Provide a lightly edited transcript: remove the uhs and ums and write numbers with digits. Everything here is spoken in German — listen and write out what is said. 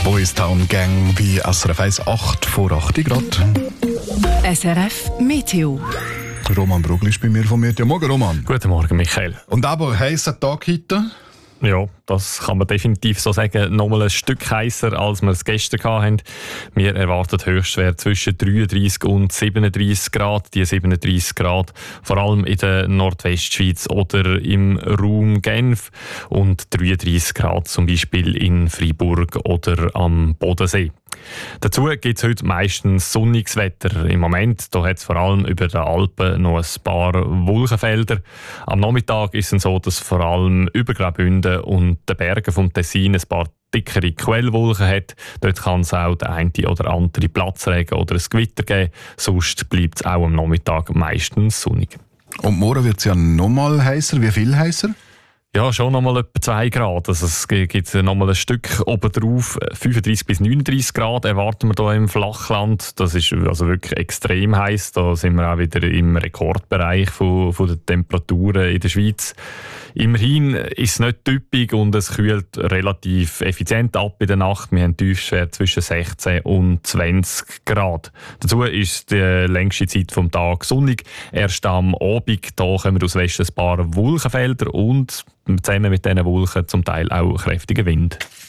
Boys Town Gang bei SRF 1, 8 vor 8 Grad. SRF Meteo. Roman Brugli ist bei mir vom Meteo. Morgen, Roman. Guten Morgen, Michael. Und aber heißer Tag heute? Ja, das kann man definitiv so sagen. Nochmal ein Stück heißer, als wir es gestern hatten. Wir erwarten Höchstwert zwischen 33 und 37 Grad. Die 37 Grad vor allem in der Nordwestschweiz oder im Raum Genf. Und 33 Grad zum Beispiel in Freiburg oder am Bodensee. Dazu gibt es heute meistens sonniges Wetter. Im Moment hat es vor allem über den Alpen noch ein paar Wolkenfelder. Am Nachmittag ist es so, dass vor allem über Graubünden und den Bergen vom Tessin ein paar dickere Quellwolken hat. Dort kann es auch den einen oder andere Platzregen oder ein Gewitter geben. Sonst bleibt es auch am Nachmittag meistens sonnig. Und morgen wird es ja noch mal heißer. Wie viel heißer? Ja, schon nochmal etwa 2 Grad. Also es gibt nochmal ein Stück oben drauf. 35 bis 39 Grad erwarten wir hier im Flachland. Das ist also wirklich extrem heiß. Da sind wir auch wieder im Rekordbereich von den Temperaturen in der Schweiz. Immerhin ist es nicht typisch und es kühlt relativ effizient ab in der Nacht. Wir haben Tiefstwert zwischen 16 und 20 Grad. Dazu ist die längste Zeit vom Tag sonnig. Erst am Abend da kommen aus Westen ein paar Wolkenfelder und zusammen mit diesen Wolken zum Teil auch kräftiger Wind.